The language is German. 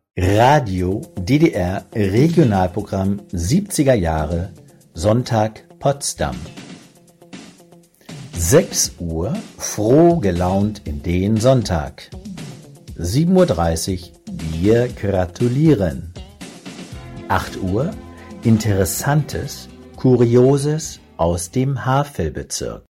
Radio DDR Regionalprogramm 70er Jahre Sonntag Potsdam 6 Uhr froh gelaunt in den Sonntag 7:30 Uhr wir gratulieren 8 Uhr Interessantes, Kurioses aus dem Havelbezirk